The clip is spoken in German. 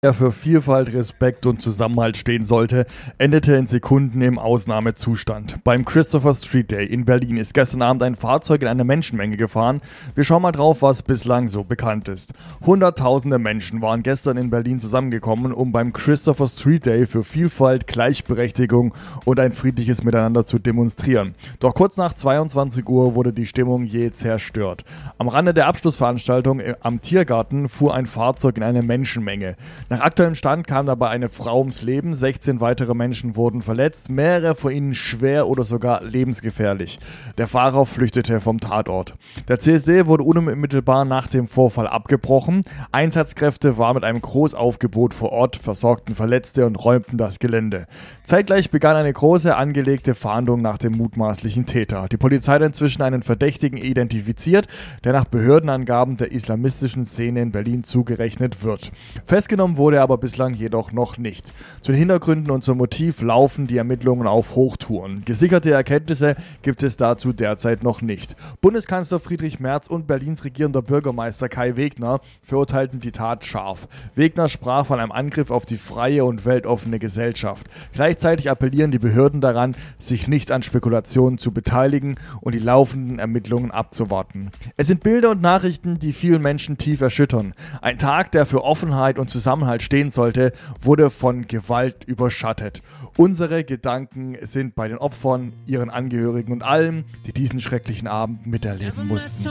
der für Vielfalt, Respekt und Zusammenhalt stehen sollte, endete in Sekunden im Ausnahmezustand. Beim Christopher Street Day in Berlin ist gestern Abend ein Fahrzeug in eine Menschenmenge gefahren. Wir schauen mal drauf, was bislang so bekannt ist. Hunderttausende Menschen waren gestern in Berlin zusammengekommen, um beim Christopher Street Day für Vielfalt, Gleichberechtigung und ein friedliches Miteinander zu demonstrieren. Doch kurz nach 22 Uhr wurde die Stimmung jäh zerstört. Am Rande der Abschlussveranstaltung am Tiergarten fuhr ein Fahrzeug in eine Menschenmenge. Nach aktuellem Stand kam dabei eine Frau ums Leben, 16 weitere Menschen wurden verletzt, mehrere von ihnen schwer oder sogar lebensgefährlich. Der Fahrer flüchtete vom Tatort. Der CSD wurde unmittelbar nach dem Vorfall abgebrochen. Einsatzkräfte waren mit einem Großaufgebot vor Ort, versorgten Verletzte und räumten das Gelände. Zeitgleich begann eine große angelegte Fahndung nach dem mutmaßlichen Täter. Die Polizei hat inzwischen einen Verdächtigen identifiziert, der nach Behördenangaben der islamistischen Szene in Berlin zugerechnet wird. Festgenommen wurde er aber bislang jedoch noch nicht. Zu den Hintergründen und zum Motiv laufen die Ermittlungen auf Hochtouren. Gesicherte Erkenntnisse gibt es dazu derzeit noch nicht. Bundeskanzler Friedrich Merz und Berlins regierender Bürgermeister Kai Wegner verurteilten die Tat scharf. Wegner sprach von einem Angriff auf die freie und weltoffene Gesellschaft. Gleichzeitig appellieren die Behörden daran, sich nicht an Spekulationen zu beteiligen und die laufenden Ermittlungen abzuwarten. Es sind Bilder und Nachrichten, die vielen Menschen tief erschüttern. Ein Tag, der für Offenheit und Zusammenhalt stehen sollte, wurde von Gewalt überschattet. Unsere Gedanken sind bei den Opfern, ihren Angehörigen und allen, die diesen schrecklichen Abend miterleben mussten.